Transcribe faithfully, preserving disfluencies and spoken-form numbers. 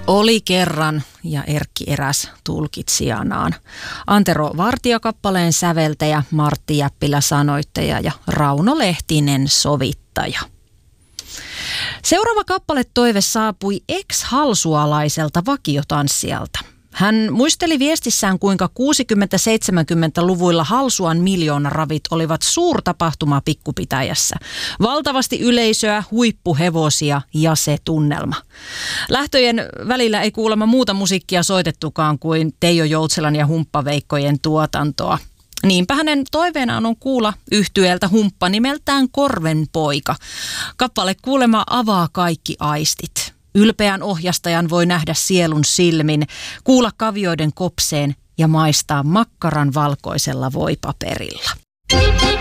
Oli kerran ja Erkki eräs tulkitsijanaan. Antero Vartio kappaleen säveltäjä, Martti Jäppilä sanoittaja ja Rauno Lehtinen sovittaja. Seuraava kappaletoive saapui ex-halsualaiselta vakiotanssijalta. Hän muisteli viestissään, kuinka kuusikymmentä-seitsemänkymmentäluvuilla Halsuan miljoonaravit olivat suurtapahtuma Pikkupitäjässä. Valtavasti yleisöä, huippuhevosia ja se tunnelma. Lähtöjen välillä ei kuulemma muuta musiikkia soitettukaan kuin Teijo Joutselan ja Humppaveikkojen tuotantoa. Niinpä hänen toiveenaan on kuulla yhtyeeltä Humppa nimeltään Korvenpoika. Kappale kuulemma avaa kaikki aistit. Ylpeän ohjastajan voi nähdä sielun silmin, kuulla kavioiden kopseen ja maistaa makkaran valkoisella voipaperilla.